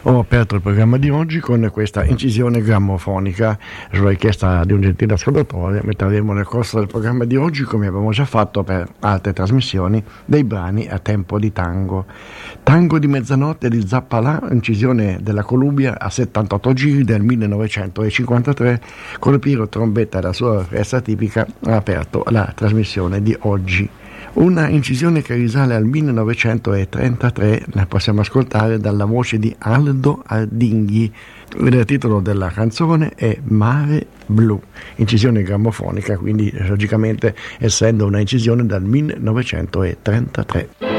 Ho aperto il programma di oggi con questa incisione grammofonica sulla richiesta di un gentile ascoltatore. Metteremo nel corso del programma di oggi, come abbiamo già fatto per altre trasmissioni, dei brani a tempo di tango. Tango di mezzanotte di Zappalà, incisione della Columbia a 78 giri del 1953, con il Piro Trombetta e la sua orchestra tipica ha aperto la trasmissione di oggi. Una incisione che risale al 1933, la possiamo ascoltare dalla voce di Aldo Ardinghi. Il titolo della canzone è Mare Blu, incisione grammofonica, quindi logicamente essendo una incisione dal 1933.